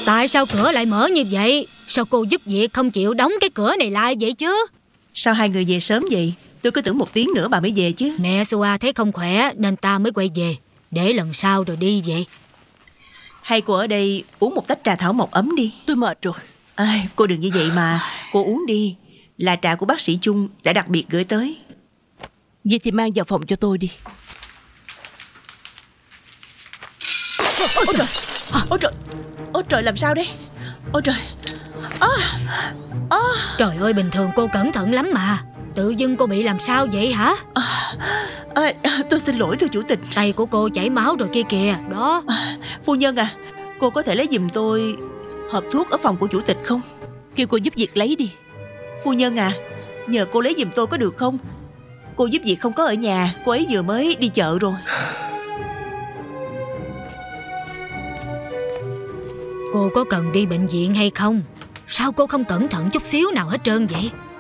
Tại sao cửa lại mở như vậy? Sao cô giúp việc không chịu đóng cái cửa này lại vậy chứ? Sao hai người về sớm vậy? Tôi cứ tưởng 1 tiếng nữa bà mới về chứ. Mẹ Sua thấy không khỏe nên ta mới quay về. Để lần sau rồi đi vậy. Hay cô ở đây uống một tách trà thảo mộc ấm đi. Tôi mệt rồi. Cô đừng như vậy mà. Cô uống đi. Là trà của bác sĩ Chung đã đặc biệt gửi tới. Vậy thì mang vào phòng cho tôi đi. Ôi trời. Ôi trời. Ôi trời, làm sao đấy? Ôi trời. Trời ơi, bình thường cô cẩn thận lắm mà. Tự dưng cô bị làm sao vậy hả? Tôi xin lỗi thưa chủ tịch. Tay của cô chảy máu rồi kia kìa. Đó. Phu nhân à, cô có thể lấy giùm tôi hộp thuốc ở phòng của chủ tịch không? Kêu cô giúp việc lấy đi. Phu nhân à, nhờ cô lấy giùm tôi có được không? Cô giúp việc không có ở nhà. Cô ấy vừa mới đi chợ rồi. Cô có cần đi bệnh viện hay không? Sao cô không cẩn thận chút xíu nào hết trơn vậy?